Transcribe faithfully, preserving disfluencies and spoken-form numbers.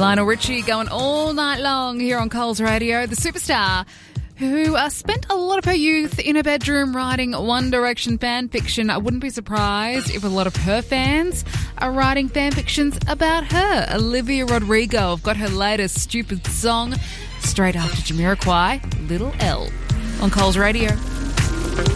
Lionel Richie going all night long here on Coles Radio. The superstar who uh, spent a lot of her youth in a bedroom writing One Direction fan fiction. I wouldn't be surprised if a lot of her fans are writing fan fictions about her. Olivia Rodrigo got her latest stupid song straight after Jamiroquai, Little L, on Coles Radio.